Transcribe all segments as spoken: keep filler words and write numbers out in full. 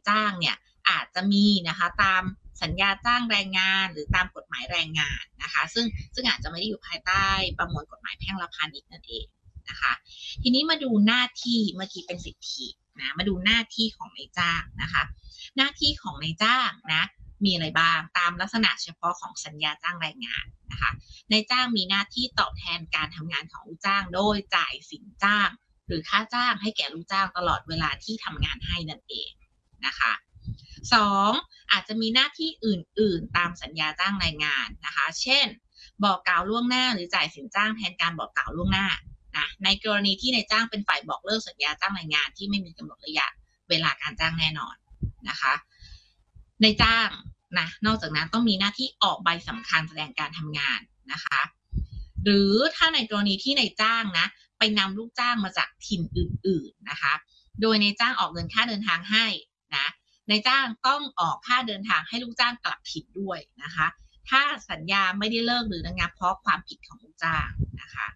จ้างเนี่ยอาจจะมีนะคะตามสัญญาจ้างแรงงานหรือตามกฎหมายแรงงานนะคะซึ่งซึ่งอาจจะไม่ได้อยู่ภายใต้ประมวลกฎหมายแพ่งและพาณิชย์นั่นเองนะคะทีนี้มาดูหน้าที่เมื่อกี้เป็นสิทธินะมาดูหน้าที่ของนายจ้างนะคะหน้าที่ของนายจ้างนะมีอะไรบ้างตามลักษณะเฉพาะของสัญญาจ้างแรงงานนะคะนายจ้างมีหน้าที่ตอบแทนการทำงานของลูกจ้างโดยจ่ายสินจ้างหรือค่าจ้างให้แก่ลูกจ้างตลอดเวลาที่ทำงานให้นั่นเองนะคะสองอาจจะมีหน้าที่อื่นๆตามสัญญาจ้างแรงงานนะคะเช่นบอกกล่าวล่วงหน้าหรือจ่ายสินจ้างแทนการบอกกล่าวล่วงหน้านะในกรณีที่นายจ้างเป็นฝ่ายบอกเลิกสัญญาจ้างแรงงานที่ไม่มีกำหนดระยะเวลาการจ้างแน่นอนนะคะนายจ้างนะนอกจากนั้นต้องมีหน้าที่ออกใบสำคัญแสดงการทำงานนะคะหรือถ้าในกรณีที่นายจ้างนะไปนำลูกจ้างมาจากถิ่นอื่นๆนะคะโดยนายจ้างออกเงินค่าเดินทางให้นะนายจ้างต้องออกค่าเดินทางให้ลูกจ้างกลับถิ่นด้วยนะคะถ้าสัญญาไม่ได้เลิกหรือระงับเพราะความผิดของลูกจ้างนะคะ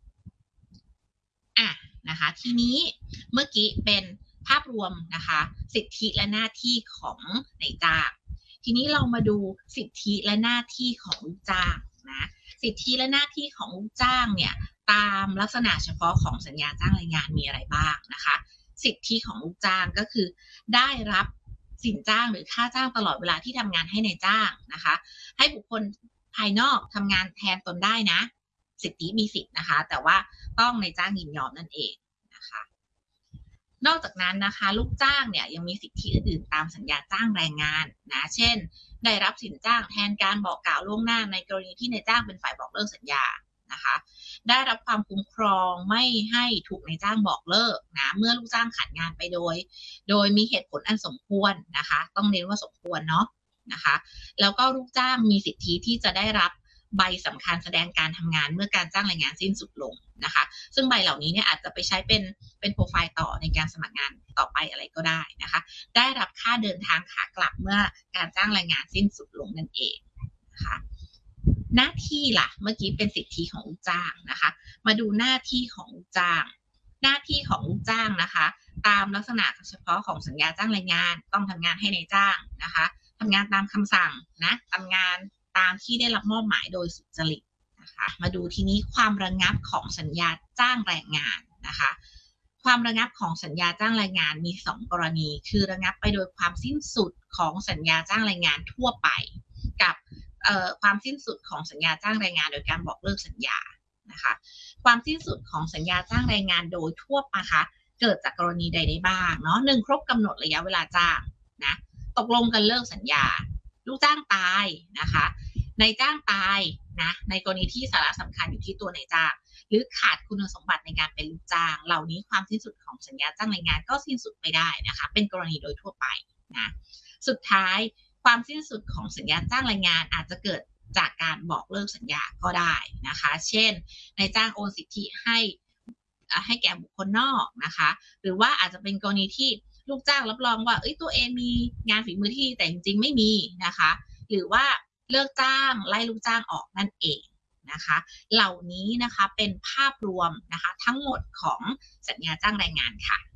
อ่ะนะคะทีนี้เมื่อกี้เป็นภาพรวมนะคะสิทธิและหน้าที่ของนายจ้างทีนี้เรามาดูสิทธิและหน้าที่ของลูกจ้างนะสิทธิและหน้าที่ของลูกจ้างเนี่ยตามลักษณะเฉพาะของสัญญาจ้างแรงงานมีอะไรบ้างนะคะสิทธิของลูกจ้างก็คือได้รับสินจ้างหรือค่าจ้างตลอดเวลาที่ทำงานให้นายจ้างนะคะให้บุคคลภายนอกทำงานแทนตนได้นะสิทธิมีสิทธินะคะแต่ว่าต้องนายจ้างยินยอมนั่นเองนะคะนอกจากนั้นนะคะลูกจ้างเนี่ยยังมีสิทธิอื่นๆตามสัญญาจ้างแรงงานนะเช่นได้รับสินจ้างแทนการบอกกล่าวล่วงหน้าในกรณีที่นายจ้างเป็นฝ่ายบอกเลิกสัญญานะคะได้รับความคุ้มครองไม่ให้ถูกนายจ้างบอกเลิกนะเมื่อลูกจ้างขาดงานไปโดยโดยมีเหตุผลอันสมควรนะคะต้องเน้นว่าสมควรเนาะนะคะแล้วก็ลูกจ้างมีสิทธิที่จะได้รับใบสำคัญแสดงการทำงานเมื่อการจ้างแรงงานสิ้นสุดลงนะคะซึ่งใบเหล่านี้เนี่ยอาจจะไปใช้เป็นเป็นโปรไฟล์ต่อในการสมัครงานต่อไปอะไรก็ได้นะคะได้รับค่าเดินทางขากลับเมื่อการจ้างแรงงานสิ้นสุดลงนั่นเองนะคะหน้าที่ล่ะเมื่อกี้เป็นสิทธิของลูกจ้างนะคะมาดูหน้าที่ของลูกจ้างหน้าที่ของลูกจ้างนะคะตามลักษณะเฉพาะของสัญญาจ้างแรงงานต้องทำงานให้นายจ้างนะคะทำงานตามคำสั่งนะทำงานตามที่ได้รับมอบหมายโดยสุจริตนะคะมาดูทีนี้ความระงับของสัญญาจ้างแรงงานนะคะความระงับของสัญญาจ้างแรงงานมีสองกรณีคือระงับไปโดยความสิ้นสุดของสัญญาจ้างแรงงานทั่วไปกับความสิ้นสุดของสัญญาจ้างแรงงานโดยการบอกเลิกสัญญานะคะความสิ้นสุดของสัญญาจ้างแรงงานโดยทั่วไปนะคะเกิดจากกรณีใดได้บ้างเนาะหนึ่งครบกำหนดระยะเวลาจ้างนะตกลงกันเลิกสัญญาลูกจ้างตายนะคะนายจ้างตายนะในกรณีที่สาระสำคัญอยู่ที่ตัวนายจ้างหรือขาดคุณสมบัติในการเป็นลูกจ้างเหล่านี้ความสิ้นสุดของสัญญาจ้างแรงงานก็สิ้นสุดไปได้นะคะเป็นกรณีโดยทั่วไปนะสุดท้ายความสิ้นสุดของสัญญาจ้างแรงงานอาจจะเกิดจากการบอกเลิกสัญญาก็ได้นะคะเช่นนายจ้างโอนสิทธิให้ให้แก่บุคคลนอกนะคะหรือว่าอาจจะเป็นกรณีที่ลูกจ้างรับรองว่าเอ้ยตัวเองมีงานฝีมือที่แต่จริงๆไม่มีนะคะหรือว่าเลิกจ้างไล่ลูกจ้างออกนั่นเองนะคะเหล่านี้นะคะเป็นภาพรวมนะคะทั้งหมดของสัญญาจ้างแรงงานค่ะ